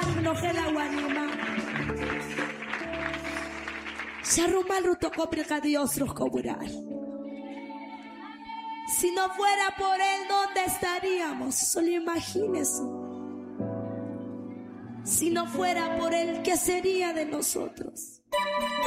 no gela guanima. Sharumalu tocó preca Dios rocobural. Si no fuera por él, ¿dónde estaríamos? Solo imagínese. Si no fuera por él, ¿qué sería de nosotros?